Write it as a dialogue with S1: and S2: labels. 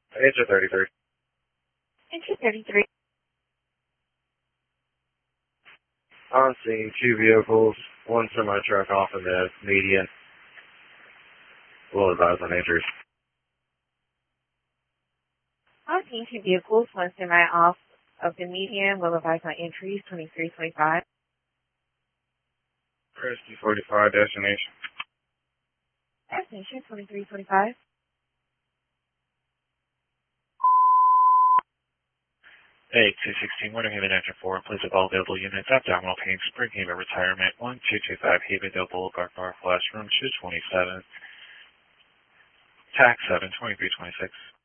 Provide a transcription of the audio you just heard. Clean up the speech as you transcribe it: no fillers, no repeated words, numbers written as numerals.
S1: Answer 33.
S2: Entry 33.
S1: On scene, 2 vehicles, 1 semi-truck off in the median. We'll advise on injuries.
S2: On scene, 2 vehicles, 1 semi off of the median. Will advise on entries 2325.
S1: Rescue 45, destination.
S2: Destination 2325.
S3: Hey, 216, Winter Haven Engine 4, please with all available units, abdominal pain, Spring Haven Retirement, 1225 Havendale Boulevard, Northwest, room 227, tax 7, 2326.